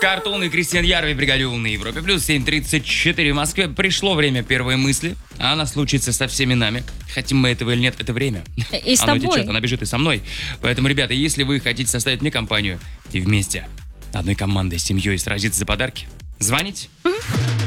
Картун и Кристиан Ярви в бригаде «У» на Европе. Плюс 7:34 в Москве. Пришло время первой мысли. Она случится со всеми нами. Хотим мы этого или нет, это время. И с Оно тобой. течет, она бежит и со мной. Поэтому, ребята, если вы хотите составить мне компанию и вместе одной командой, с семьей сразиться за подарки, звоните.